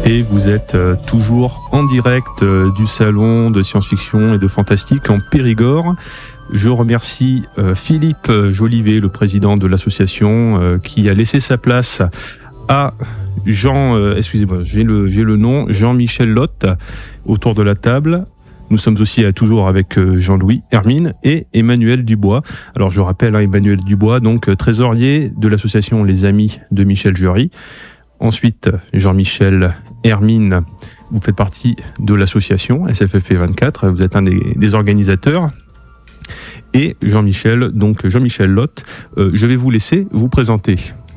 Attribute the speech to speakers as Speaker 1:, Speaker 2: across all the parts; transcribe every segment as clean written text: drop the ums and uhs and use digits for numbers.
Speaker 1: et vous êtes toujours en direct du salon de science-fiction et de fantastique en Périgord. Je remercie Philippe Jolivet, le président de l'association, qui a laissé sa place à excusez-moi, j'ai le nom, Jean-Michel Lotte, autour de la table. Nous sommes aussi toujours avec Jean-Louis Hermine et Emmanuel Dubois. Alors je rappelle, Emmanuel Dubois, donc trésorier de l'association Les Amis de Michel Jury. Ensuite, Jean-Michel Hermine, vous faites partie de l'association SFFP 24, vous êtes un des organisateurs. Et Jean-Michel Lotte, je vais vous laisser vous présenter.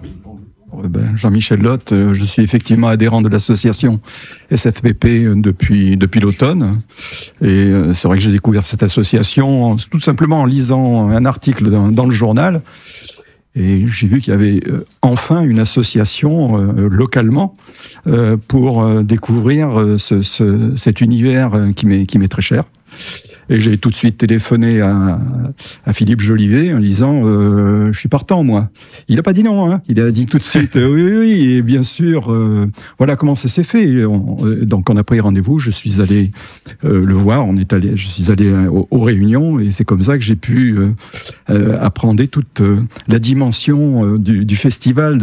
Speaker 2: Jean-Michel Lotte, je suis effectivement adhérent de l'association SFPP depuis l'automne. Et c'est vrai que j'ai découvert cette association tout simplement en lisant un article dans le journal. Et j'ai vu qu'il y avait enfin une association localement pour découvrir cet univers qui m'est très cher. Et j'ai tout de suite téléphoné à Philippe Jolivet en disant je suis partant, moi. Il n'a pas dit non, hein. Il a dit tout de suite oui. Et bien sûr, voilà comment ça s'est fait. Donc on a pris rendez-vous. Je suis allé le voir. Je suis allé aux réunions et c'est comme ça que j'ai pu apprendre toute la dimension du festival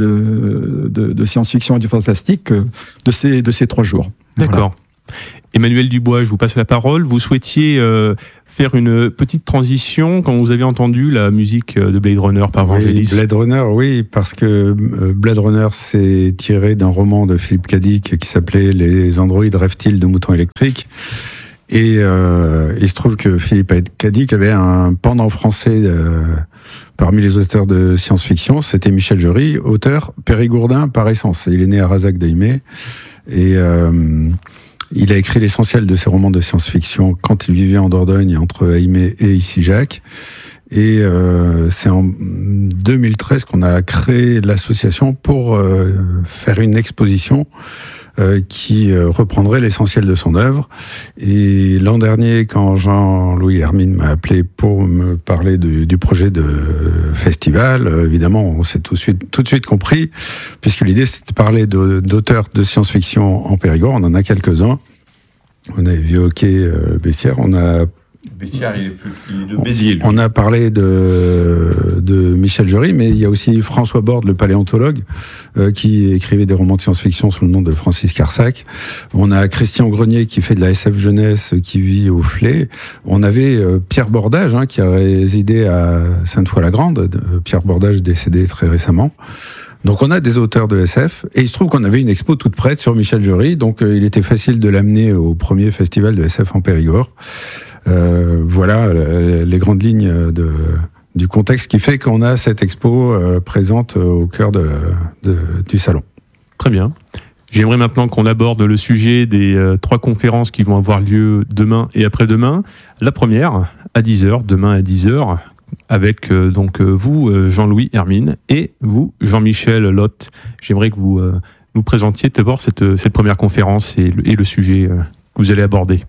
Speaker 2: de science-fiction et du fantastique de ces 3 jours.
Speaker 1: D'accord. Voilà. Emmanuel Dubois, je vous passe la parole. Vous souhaitiez faire une petite transition quand vous avez entendu la musique de Blade Runner par Vangelis.
Speaker 3: Blade Runner, oui, parce que Blade Runner s'est tiré d'un roman de Philippe K. Dick qui s'appelait Les androïdes rêvent-ils de moutons électriques. Et il se trouve que Philippe K. Dick avait un pendant français parmi les auteurs de science-fiction, c'était Michel Jury, auteur périgourdin par essence. Il est né à Razac-Deimé et il a écrit l'essentiel de ses romans de science-fiction quand il vivait en Dordogne entre Aimé et Issy-Jacques. Et c'est en 2013 qu'on a créé l'association pour faire une exposition qui reprendrait l'essentiel de son œuvre. Et l'an dernier, quand Jean-Louis Hermine m'a appelé pour me parler du projet de festival, évidemment, on s'est tout de suite compris, puisque l'idée c'était de parler d'auteurs de science-fiction en Périgord. On en a quelques-uns. On a évoqué Bessières,
Speaker 1: Bessières, il est de Béziers, lui.
Speaker 3: On a parlé de Michel Jury, mais il y a aussi François Borde, le paléontologue, qui écrivait des romans de science-fiction sous le nom de Francis Carsac. On a Christian Grenier, qui fait de la SF jeunesse, qui vit au Flé. On avait Pierre Bordage, qui a résidé à Sainte-Foy-la-Grande. Pierre Bordage décédé très récemment. Donc on a des auteurs de SF, et il se trouve qu'on avait une expo toute prête sur Michel Jury, donc il était facile de l'amener au premier festival de SF en Périgord. Voilà les grandes lignes du contexte qui fait qu'on a cette expo présente au cœur du salon.
Speaker 1: Très bien. J'aimerais maintenant qu'on aborde le sujet des 3 conférences qui vont avoir lieu demain et après-demain. La première, à 10h, demain à 10h, avec vous, Jean-Louis Hermine, et vous, Jean-Michel Lotte. J'aimerais que vous nous présentiez d'abord cette première conférence et le sujet que vous allez aborder.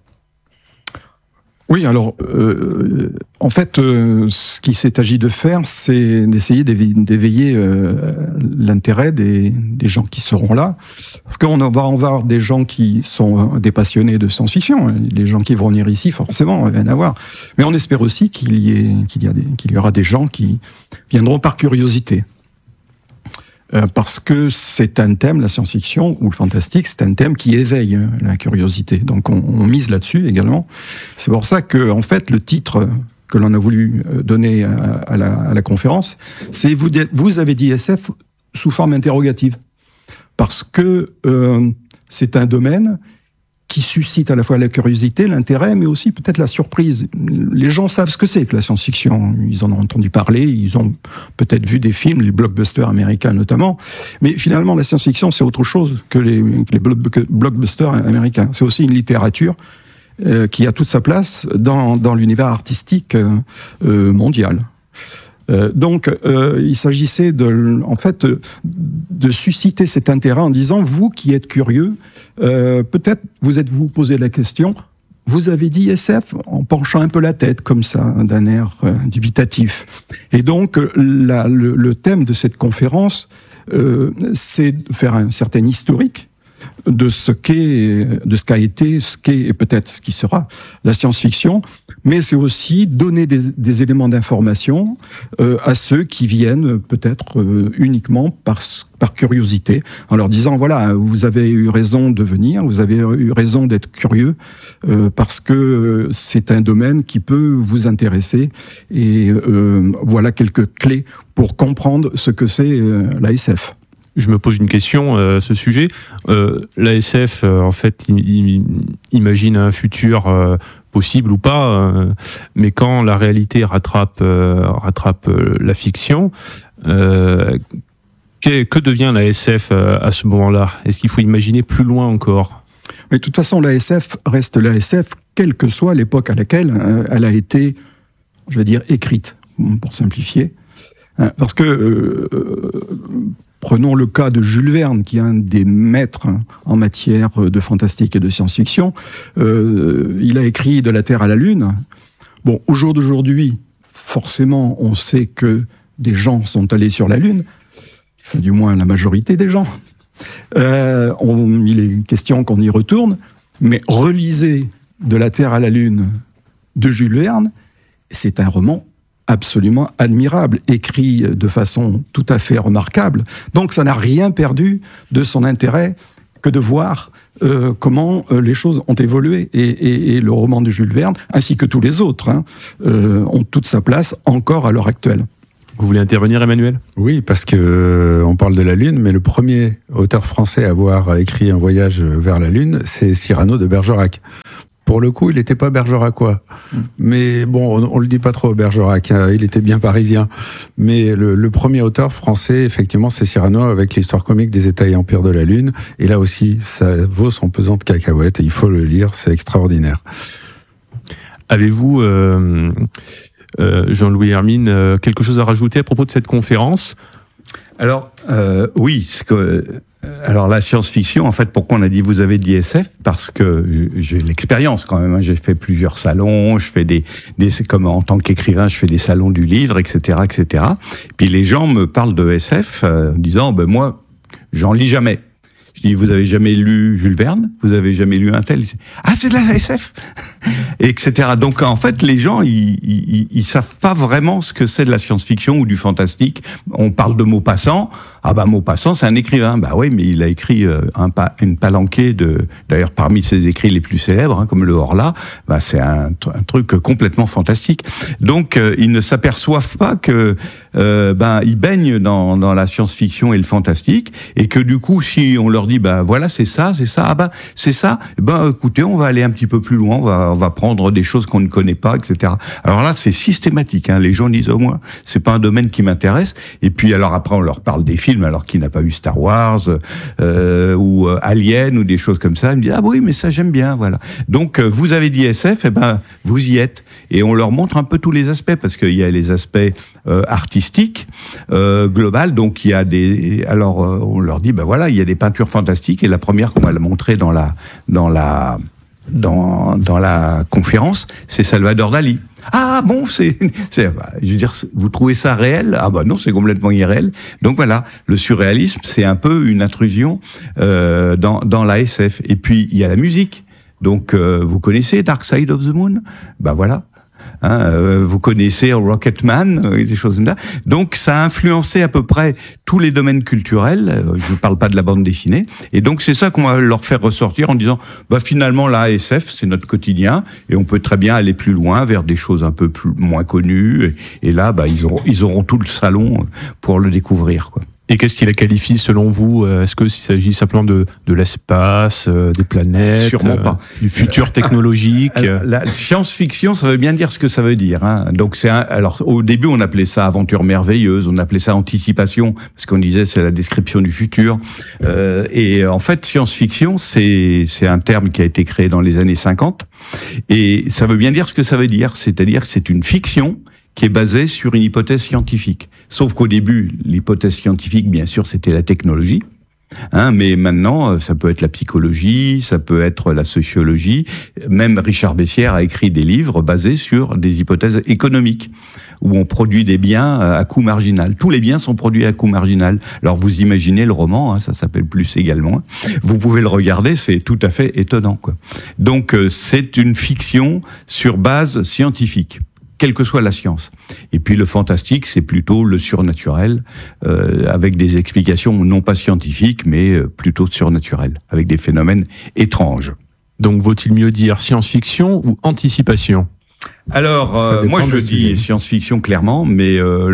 Speaker 2: Oui, alors, en fait, ce qu'il s'est agi de faire, c'est d'essayer d'éveiller l'intérêt des gens qui seront là. Parce qu'on va avoir des gens qui sont des passionnés de science-fiction. Les gens qui vont venir ici, forcément, il va y en avoir. Mais on espère aussi qu'il y aura des gens qui viendront par curiosité. Parce que c'est un thème, la science-fiction ou le fantastique, c'est un thème qui éveille la curiosité. Donc on mise là-dessus également. C'est pour ça que, en fait, le titre que l'on a voulu donner à la conférence, c'est vous avez dit SF sous forme interrogative. Parce que c'est un domaine qui suscite à la fois la curiosité, l'intérêt, mais aussi peut-être la surprise. Les gens savent ce que c'est que la science-fiction. Ils en ont entendu parler, ils ont peut-être vu des films, les blockbusters américains notamment. Mais finalement, la science-fiction, c'est autre chose que les blockbusters américains. C'est aussi une littérature qui a toute sa place dans l'univers artistique mondial. Donc, il s'agissait de susciter cet intérêt en disant, vous qui êtes curieux, peut-être vous posez la question, vous avez dit SF en penchant un peu la tête comme ça, d'un air dubitatif. Et donc, le thème de cette conférence, c'est de faire un certain historique de ce qu'a été, ce qu'est et peut-être ce qui sera la science-fiction, mais c'est aussi donner des éléments d'information à ceux qui viennent peut-être uniquement par curiosité, en leur disant voilà, vous avez eu raison de venir, vous avez eu raison d'être curieux, parce que c'est un domaine qui peut vous intéresser, et voilà quelques clés pour comprendre ce que c'est la SF.
Speaker 1: Je me pose une question à ce sujet. La SF, en fait, imagine un futur possible ou pas, mais quand la réalité rattrape la fiction, que devient la SF à ce moment-là? Est-ce qu'il faut imaginer plus loin encore?
Speaker 2: Mais de toute façon, la SF reste la SF, quelle que soit l'époque à laquelle elle a été, je vais dire, écrite, pour simplifier. Parce que prenons le cas de Jules Verne, qui est un des maîtres en matière de fantastique et de science-fiction. Il a écrit De la Terre à la Lune. Bon, au jour d'aujourd'hui, forcément, on sait que des gens sont allés sur la Lune, du moins la majorité des gens. Il est question qu'on y retourne, mais relisez De la Terre à la Lune de Jules Verne, c'est un roman absolument admirable, écrit de façon tout à fait remarquable. Donc ça n'a rien perdu de son intérêt que de voir comment les choses ont évolué. Et le roman de Jules Verne, ainsi que tous les autres, ont toute sa place encore à l'heure actuelle.
Speaker 1: Vous voulez intervenir, Emmanuel?
Speaker 3: Oui, parce que on parle de la Lune, mais le premier auteur français à avoir écrit Un voyage vers la Lune, c'est Cyrano de Bergerac. Pour le coup, il n'était pas bergeracois. Mais bon, on le dit pas trop, Bergerac. Il était bien parisien. Mais le premier auteur français, effectivement, c'est Cyrano, avec l'histoire comique des États et empires de la Lune. Et là aussi, ça vaut son pesant de cacahuètes. Et il faut le lire, c'est extraordinaire.
Speaker 1: Avez-vous, Jean-Louis Hermine, quelque chose à rajouter à propos de cette conférence?
Speaker 4: Alors, oui, alors la science-fiction, en fait, pourquoi on a dit vous avez dit SF? Parce que j'ai l'expérience quand même, hein. J'ai fait plusieurs salons, je fais comme en tant qu'écrivain, je fais des salons du livre, etc., etc. Puis les gens me parlent de SF en disant, ben moi, j'en lis jamais. Je dis, vous avez jamais lu Jules Verne? Vous avez jamais lu un tel? Ah, c'est de la SF, etc. Donc en fait, les gens, ils savent pas vraiment ce que c'est de la science-fiction ou du fantastique. On parle de Maupassant. Ah bah Maupassant, c'est un écrivain. Bah oui, mais il a écrit une palanquée d'ailleurs parmi ses écrits les plus célèbres, hein, comme le Horla. Bah c'est un truc complètement fantastique. Donc ils ne s'aperçoivent pas que ils baignent dans la science-fiction et le fantastique, et que du coup, si on leur dit bah voilà c'est ça, ah bah c'est ça, écoutez, on va aller un petit peu plus loin, on va prendre des choses qu'on ne connaît pas, etc. Alors là, c'est systématique, hein. Les gens disent au moins c'est pas un domaine qui m'intéresse. Et puis alors après on leur parle des films, alors qui n'a pas vu Star Wars ou Alien ou des choses comme ça. Ils me disent ah oui mais ça j'aime bien, voilà. Donc vous avez dit SF, vous y êtes, et on leur montre un peu tous les aspects, parce qu'il y a les aspects artistiques global. Donc il y a on leur dit voilà, il y a des peintures fantastiques, et la première qu'on va le montrer dans la conférence, c'est Salvador Dali. Ah bon, je veux dire, vous trouvez ça réel? Ah bah non, c'est complètement irréel. Donc voilà, le surréalisme, c'est un peu une intrusion dans la SF. Et puis il y a la musique. Donc vous connaissez Dark Side of the Moon? Bah voilà. Vous connaissez Rocketman, des choses comme ça. Donc ça a influencé à peu près tous les domaines culturels. Je ne parle pas de la bande dessinée. Et donc c'est ça qu'on va leur faire ressortir en disant finalement la SF c'est notre quotidien, et on peut très bien aller plus loin vers des choses un peu moins connues. Et là ils auront tout le salon pour le découvrir, quoi.
Speaker 1: Et qu'est-ce qui la qualifie selon vous? Est-ce que s'il s'agit simplement de l'espace, des planètes?
Speaker 4: Sûrement pas.
Speaker 1: Du futur technologique?
Speaker 4: La science-fiction, ça veut bien dire ce que ça veut dire, hein. Donc alors au début on appelait ça aventure merveilleuse, on appelait ça anticipation, parce qu'on disait c'est la description du futur. Et en fait, science-fiction, c'est un terme qui a été créé dans les années 50, et ça veut bien dire ce que ça veut dire, c'est-à-dire que c'est une fiction qui est basée sur une hypothèse scientifique. Sauf qu'au début, l'hypothèse scientifique, bien sûr, c'était la technologie. Mais maintenant, ça peut être la psychologie, ça peut être la sociologie. Même Richard Bessières a écrit des livres basés sur des hypothèses économiques, où on produit des biens à coût marginal. Tous les biens sont produits à coût marginal. Alors vous imaginez le roman, ça s'appelle Plus égale moins. Vous pouvez le regarder, c'est tout à fait étonnant, quoi. Donc c'est une fiction sur base scientifique, quelle que soit la science. Et puis le fantastique, c'est plutôt le surnaturel, avec des explications non pas scientifiques, mais plutôt surnaturelles, avec des phénomènes étranges.
Speaker 1: Donc vaut-il mieux dire science-fiction ou anticipation ?
Speaker 4: Alors, moi je dis science-fiction clairement, mais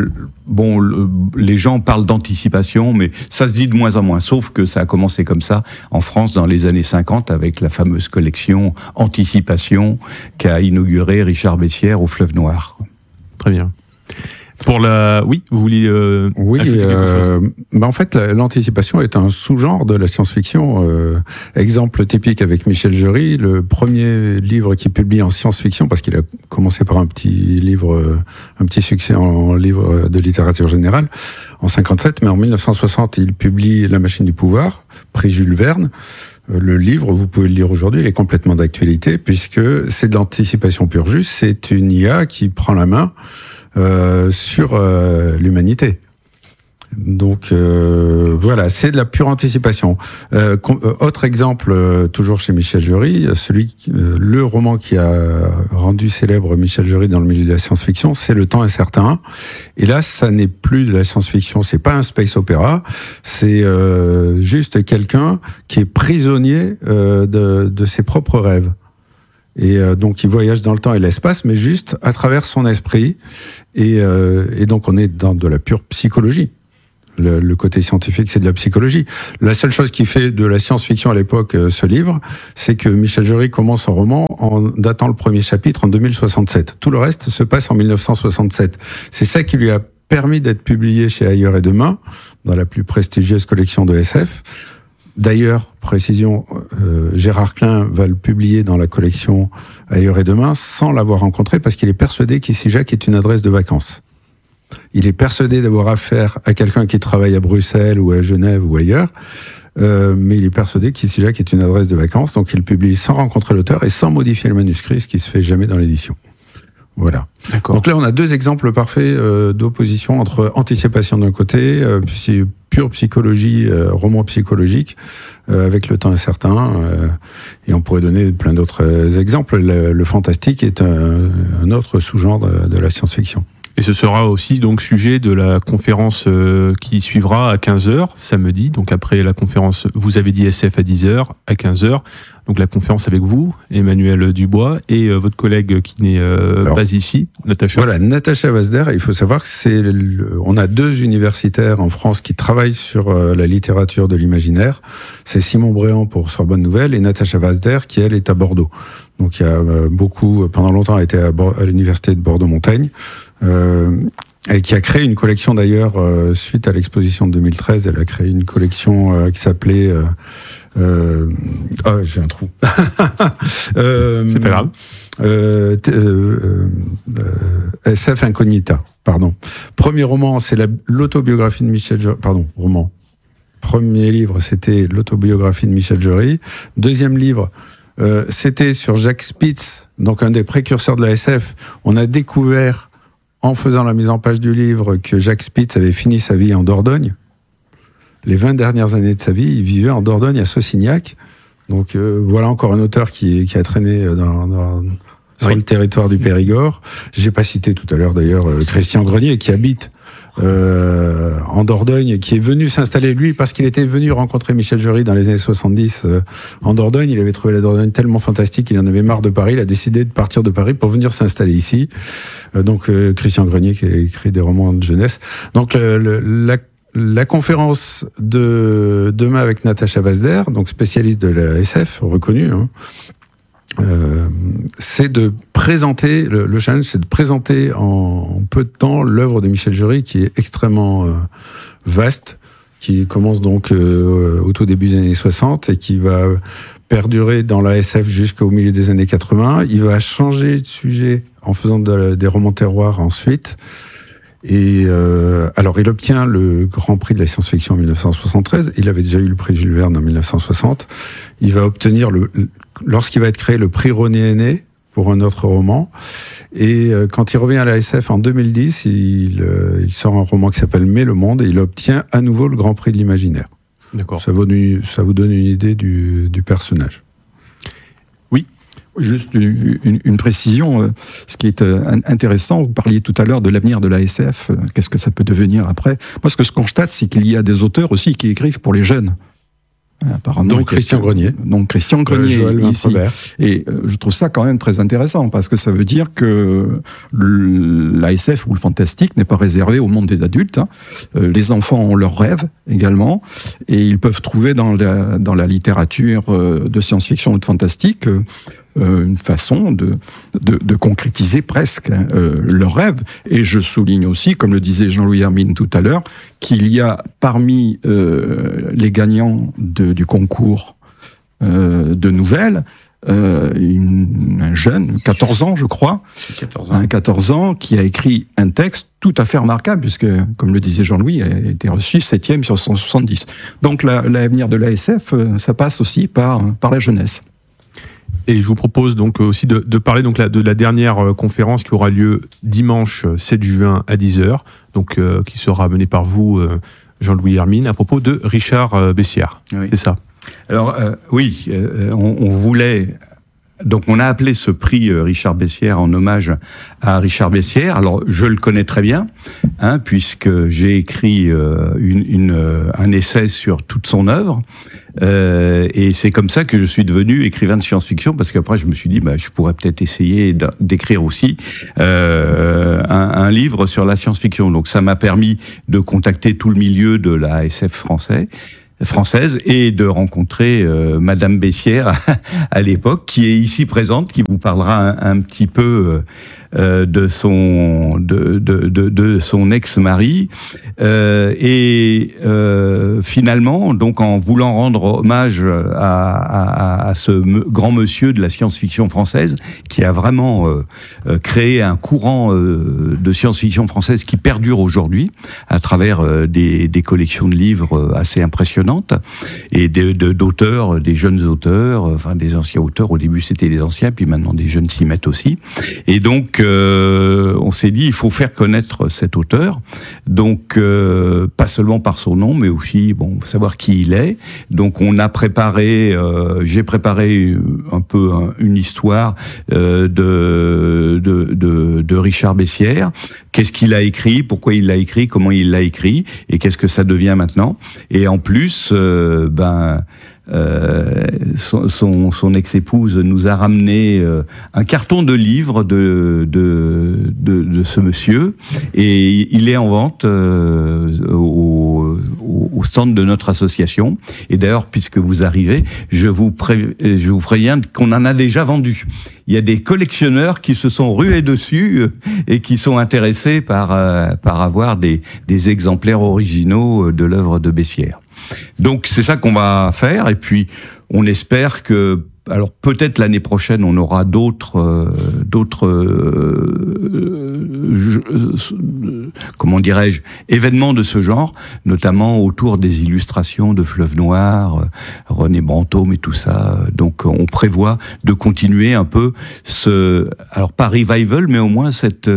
Speaker 4: les gens parlent d'anticipation, mais ça se dit de moins en moins, sauf que ça a commencé comme ça en France dans les années 50 avec la fameuse collection Anticipation qu'a inauguré Richard Bessières au Fleuve Noir.
Speaker 1: Très bien. Oui, vous vouliez ajouter quelque chose ?
Speaker 3: En fait, l'anticipation est un sous-genre de la science-fiction. Exemple typique avec Michel Jury, le premier livre qu'il publie en science-fiction, parce qu'il a commencé par un petit succès en livre de littérature générale, en 57, mais en 1960, il publie La Machine du pouvoir, prix Jules Verne. Le livre, vous pouvez le lire aujourd'hui, il est complètement d'actualité, puisque c'est de l'anticipation pure juste, c'est une IA qui prend la main sur l'humanité. Donc voilà, c'est de la pure anticipation. Autre exemple, toujours chez Michel Jury, le roman qui a rendu célèbre Michel Jury dans le milieu de la science-fiction, c'est Le Temps incertain. Et là, ça n'est plus de la science-fiction, c'est pas un space opéra, c'est juste quelqu'un qui est prisonnier de ses propres rêves. Et donc il voyage dans le temps et l'espace, mais juste à travers son esprit. Et donc on est dans de la pure psychologie. Le côté scientifique, c'est de la psychologie. La seule chose qui fait de la science-fiction à l'époque ce livre, c'est que Michel Jury commence son roman en datant le premier chapitre en 2067. Tout le reste se passe en 1967. C'est ça qui lui a permis d'être publié chez Ailleurs et Demain, dans la plus prestigieuse collection de SF. D'ailleurs, précision, Gérard Klein va le publier dans la collection Ailleurs et Demain sans l'avoir rencontré parce qu'il est persuadé qu'Issigeac est une adresse de vacances. Il est persuadé d'avoir affaire à quelqu'un qui travaille à Bruxelles ou à Genève ou ailleurs, mais il est persuadé qu'Issigeac est une adresse de vacances, donc il publie sans rencontrer l'auteur et sans modifier le manuscrit, ce qui se fait jamais dans l'édition. Voilà.
Speaker 1: D'accord.
Speaker 3: Donc là, on a deux exemples parfaits d'opposition entre anticipation d'un côté, pure psychologie, roman psychologique, avec Le Temps incertain, et on pourrait donner plein d'autres exemples. Le fantastique est un autre sous-genre de la science-fiction.
Speaker 1: Et ce sera aussi donc sujet de la conférence qui suivra à 15h samedi. Donc après la conférence, vous avez dit SF à 10h, à 15h. Donc la conférence avec vous, Emmanuel Dubois, et votre collègue qui n'est pas ici, Natacha.
Speaker 3: Voilà, Natacha Vazder. Il faut savoir que on a deux universitaires en France qui travaillent sur la littérature de l'imaginaire. C'est Simon Bréant pour Sorbonne Nouvelle et Natacha Vazder qui, elle, est à Bordeaux. Donc il y a pendant longtemps, a été à l'université de Bordeaux-Montagne. Et qui a créé une collection d'ailleurs suite à l'exposition de 2013. Elle a créé une collection qui s'appelait j'ai un trou.
Speaker 1: C'est pas grave.
Speaker 3: SF Incognita, pardon. Premier roman, c'est l'autobiographie de Michel Jury. Roman. Premier livre, c'était l'autobiographie de Michel Jury. Deuxième livre, c'était sur Jacques Spitz, donc un des précurseurs de la SF. On a découvert en faisant la mise en page du livre que Jacques Spitz avait fini sa vie en Dordogne. Les 20 dernières années de sa vie, il vivait en Dordogne, à Saucignac. Donc voilà encore un auteur qui a traîné sur le territoire du Périgord. J'ai pas cité tout à l'heure d'ailleurs Christian Grenier qui habite en Dordogne, qui est venu s'installer lui parce qu'il était venu rencontrer Michel Jury dans les années 70 en Dordogne. Il avait trouvé la Dordogne tellement fantastique qu'il en avait marre de Paris. Il a décidé de partir de Paris pour venir s'installer ici. Donc Christian Grenier qui a écrit des romans de jeunesse. Donc la conférence de demain avec Natacha Vazder, donc spécialiste de la SF reconnue, c'est de présenter, le challenge, c'est de présenter en peu de temps l'œuvre de Michel Jury, qui est extrêmement vaste, qui commence donc au tout début des années 60 et qui va perdurer dans la SF jusqu'au milieu des années 80. Il va changer de sujet en faisant des romans terroirs ensuite. Et alors, il obtient le Grand Prix de la science-fiction en 1973. Il avait déjà eu le prix Jules Verne en 1960. Il va obtenir, lorsqu'il va être créé, le prix René Aîné pour un autre roman. Et quand il revient à la SF en 2010, il sort un roman qui s'appelle Mais le monde, et il obtient à nouveau le Grand Prix de l'imaginaire.
Speaker 1: D'accord.
Speaker 3: Ça vous donne une idée du personnage.
Speaker 1: Oui.
Speaker 2: Juste une précision, ce qui est intéressant, vous parliez tout à l'heure de l'avenir de la SF, qu'est-ce que ça peut devenir après. Moi, ce que je constate, c'est qu'il y a des auteurs aussi qui écrivent pour les jeunes. Apparemment,
Speaker 3: Donc Christian Grenier.
Speaker 2: Donc Christian Grenier,
Speaker 3: Joël
Speaker 2: ici. Et je trouve ça quand même très intéressant, parce que ça veut dire que la SF ou le fantastique n'est pas réservé au monde des adultes. Les enfants ont leurs rêves également, et ils peuvent trouver dans la littérature de science-fiction ou de fantastique une façon de concrétiser presque leurs rêves. Et je souligne aussi, comme le disait Jean-Louis Hermine tout à l'heure, qu'il y a parmi les gagnants du concours de nouvelles, un jeune, 14 ans je crois, 14 ans, qui a écrit un texte tout à fait remarquable, puisque, comme le disait Jean-Louis, il a été reçu 7e sur 170. Donc l'avenir de l'ASF, ça passe aussi par la jeunesse.
Speaker 1: Et je vous propose donc aussi de parler donc de la dernière conférence qui aura lieu dimanche 7 juin à 10h, donc qui sera menée par vous, Jean-Louis Hermine, à propos de Richard Bessières. Oui. C'est ça.
Speaker 4: Alors oui, on voulait... Donc on a appelé ce prix Richard Bessières en hommage à Richard Bessières. Alors je le connais très bien, puisque j'ai écrit un essai sur toute son œuvre. Et c'est comme ça que je suis devenu écrivain de science-fiction, parce qu'après je me suis dit je pourrais peut-être essayer d'écrire aussi un livre sur la science-fiction. Donc ça m'a permis de contacter tout le milieu de la SF française et de rencontrer Madame Bessières à l'époque, qui est ici présente, qui vous parlera un petit peu de son ex-mari, et finalement, donc en voulant rendre hommage à ce grand monsieur de la science-fiction française, qui a vraiment créé un courant de science-fiction française qui perdure aujourd'hui à travers des collections de livres assez impressionnantes, et d'auteurs, des jeunes auteurs, enfin des anciens auteurs. Au début c'était les anciens, puis maintenant des jeunes s'y mettent aussi. Et donc on s'est dit, il faut faire connaître cet auteur, donc pas seulement par son nom, mais aussi savoir qui il est. Donc on a préparé, j'ai préparé un peu une histoire de Richard Bessières. Qu'est-ce qu'il a écrit, pourquoi il l'a écrit, comment il l'a écrit, et qu'est-ce que ça devient maintenant. Et en plus, son ex-épouse nous a ramené un carton de livres de ce monsieur, et il est en vente au stand de notre association. Et d'ailleurs, puisque vous arrivez, je vous préviens qu'on en a déjà vendu. Il y a des collectionneurs qui se sont rués dessus et qui sont intéressés par avoir des exemplaires originaux de l'œuvre de Bessières. Donc c'est ça qu'on va faire, et puis on espère que, alors peut-être l'année prochaine on aura d'autres comment dirais-je, événements de ce genre, notamment autour des illustrations de Fleuve Noir, René Brantôme et tout ça. Donc on prévoit de continuer un peu alors pas revival, mais au moins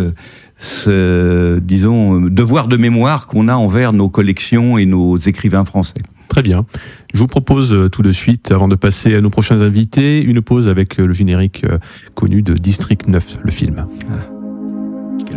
Speaker 4: disons, devoir de mémoire qu'on a envers nos collections et nos écrivains français.
Speaker 1: Très bien. Je vous propose tout de suite, avant de passer à nos prochains invités, une pause avec le générique connu de District 9, le film.